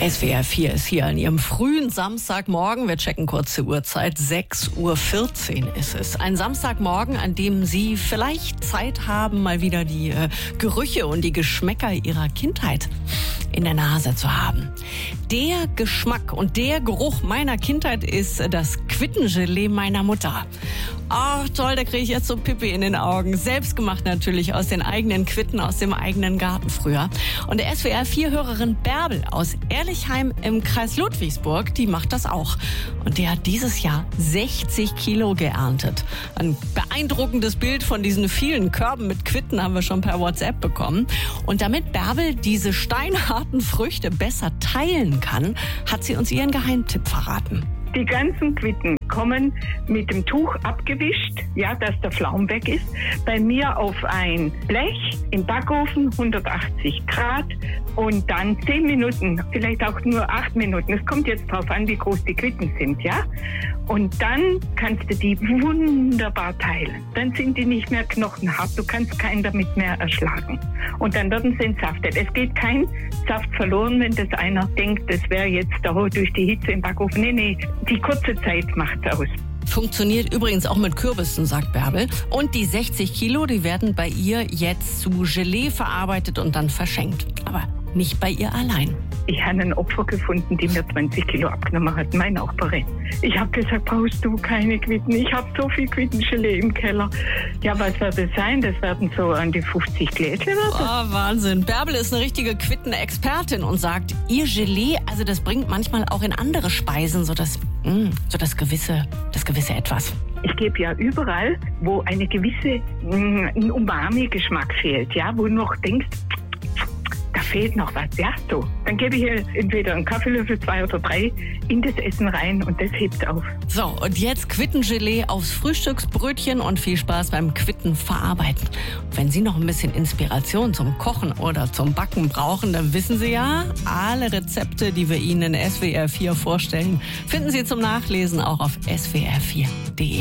SWR 4 ist hier an Ihrem frühen Samstagmorgen. Wir checken kurz die Uhrzeit. 6:14 Uhr ist es. Ein Samstagmorgen, an dem Sie vielleicht Zeit haben, mal wieder die Gerüche und die Geschmäcker Ihrer Kindheit in der Nase zu haben. Der Geschmack und der Geruch meiner Kindheit ist das Quittengelee meiner Mutter. Ach toll, da kriege ich jetzt so Pipi in den Augen. Selbstgemacht natürlich aus den eigenen Quitten, aus dem eigenen Garten früher. Und der SWR 4-Hörerin Bärbel aus Ehrlichheim im Kreis Ludwigsburg, die macht das auch. Und die hat dieses Jahr 60 Kilo geerntet. Ein beeindruckendes Bild von diesen vielen Körben mit Quitten haben wir schon per WhatsApp bekommen. Und damit Bärbel diese steinharten Früchte besser teilen kann, hat sie uns ihren Geheimtipp verraten. Die ganzen Quitten kommen mit dem Tuch abgewischt, ja, dass der Flaum weg ist. Bei mir auf ein Blech im Backofen, 180 Grad und dann 10 Minuten, vielleicht auch nur 8 Minuten. Es kommt jetzt drauf an, wie groß die Quitten sind, ja. Und dann kannst du die wunderbar teilen. Dann sind die nicht mehr knochenhart, du kannst keinen damit mehr erschlagen. Und dann werden sie entsaftet. Es geht kein Saft verloren, wenn das einer denkt, das wäre jetzt durch die Hitze im Backofen. Nee, die kurze Zeit macht's aus. Funktioniert übrigens auch mit Kürbissen, sagt Bärbel. Und die 60 Kilo, die werden bei ihr jetzt zu Gelee verarbeitet und dann verschenkt. Aber nicht bei ihr allein. Ich habe ein Opfer gefunden, die mir 20 Kilo abgenommen hat, meine Nachbarin. Ich habe gesagt, brauchst du keine Quitten? Ich habe so viel Quittengelee im Keller. Ja, was wird das sein? Das werden so an die 50 Gläschen oder so. Oh, Wahnsinn. Bärbel ist eine richtige Quitten-Expertin und sagt, ihr Gelee, also das bringt manchmal auch in andere Speisen so das gewisse Etwas. Ich gebe ja überall, wo eine gewisse ein Umami-Geschmack fehlt, ja, wo du noch denkst, da fehlt noch was, ja, so. Dann gebe ich hier entweder einen Kaffeelöffel, 2 oder 3 in das Essen rein und das hebt auf. So, und jetzt Quittengelee aufs Frühstücksbrötchen und viel Spaß beim Quitten verarbeiten. Und wenn Sie noch ein bisschen Inspiration zum Kochen oder zum Backen brauchen, dann wissen Sie ja, alle Rezepte, die wir Ihnen in SWR 4 vorstellen, finden Sie zum Nachlesen auch auf swr4.de.